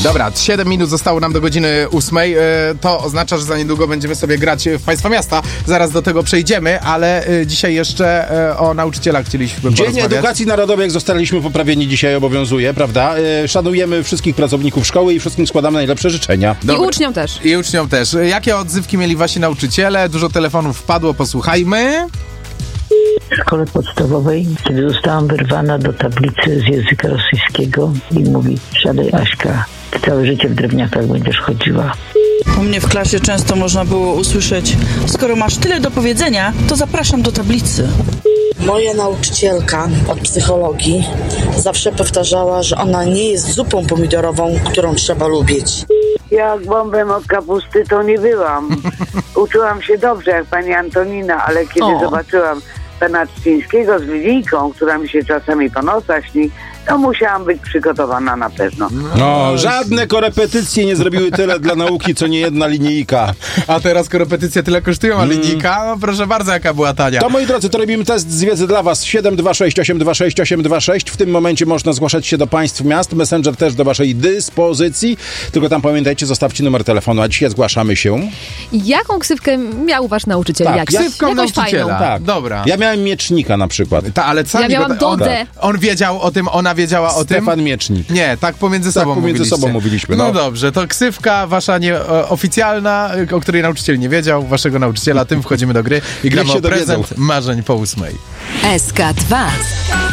Dobra, 7 minut zostało nam do godziny 8. To oznacza, że za niedługo będziemy sobie grać w Państwa Miasta. Zaraz do tego przejdziemy, ale dzisiaj jeszcze o nauczycielach chcieliśmy Dzień porozmawiać. Edukacji Narodowej, jak zostaliśmy poprawieni, dzisiaj obowiązuje, prawda? Szanujemy wszystkich pracowników szkoły i wszystkim składamy najlepsze życzenia. Dobra. I uczniom też. I uczniom też. Jakie odzywki mieli wasi nauczyciele? Dużo telefonów wpadło, posłuchajmy. W szkole podstawowej, kiedy zostałam wyrwana do tablicy z języka rosyjskiego i mówi: siadaj, Aśka, ty całe życie w drewniakach będziesz chodziła. U mnie w klasie często można było usłyszeć: skoro masz tyle do powiedzenia, to zapraszam do tablicy. Moja nauczycielka od psychologii zawsze powtarzała, że ona nie jest zupą pomidorową, którą trzeba lubić. Jak bombem od kapusty to nie byłam. Uczyłam się dobrze jak pani Antonina, ale kiedy zobaczyłam pana Trzcińskiego z linijką, która mi się czasami po nocach śni, to musiałam być przygotowana na pewno. No, żadne korepetycje nie zrobiły tyle dla nauki, co nie jedna linijka. A teraz korepetycje tyle kosztują, a linijka? No proszę bardzo, jaka była tania. To, moi drodzy, to robimy test z wiedzy dla was. 726 826 826. W tym momencie można zgłaszać się do państw miast. Messenger też do waszej dyspozycji. Tylko tam pamiętajcie, zostawcie numer telefonu, a dzisiaj zgłaszamy się. Jaką ksywkę miał wasz nauczyciel? Tak, Jakąś Ksywką nauczyciela. fajną. Tak. Dobra. Ja miałem Miecznika na przykład. Ale sami Ja miałam Dodę. on wiedział o tym, ona wiedziała o tym. Stefan Miecznik. Nie, tak pomiędzy sobą mówiliśmy. No dobrze, to ksywka wasza oficjalna, o której nauczyciel nie wiedział, waszego nauczyciela, tym wchodzimy do gry i gramy się o prezent dowiedzą. marzeń po 8. SK2